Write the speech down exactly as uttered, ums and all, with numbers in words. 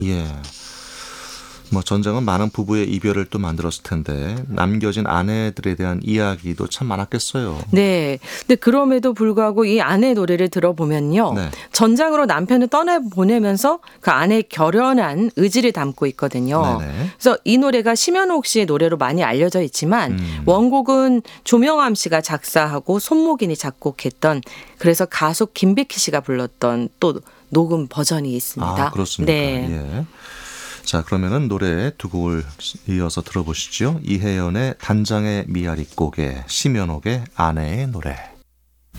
예. 뭐 전쟁은 많은 부부의 이별을 또 만들었을 텐데 남겨진 아내들에 대한 이야기도 참 많았겠어요. 네. 근데 그럼에도 불구하고 이 아내의 노래를 들어보면요. 네. 전장으로 남편을 떠나보내면서 그 아내의 결연한 의지를 담고 있거든요. 네네. 그래서 이 노래가 심연옥 씨의 노래로 많이 알려져 있지만 음. 원곡은 조명암 씨가 작사하고 손목인이 작곡했던, 그래서 가수 김백희 씨가 불렀던 또 녹음 버전이 있습니다. 아, 그렇습니까? 네. 예. 자, 그러면은 노래 두 곡을 이어서 들어보시죠. 이혜연의 단장의 미아리 고개, 심연옥의 아내의 노래.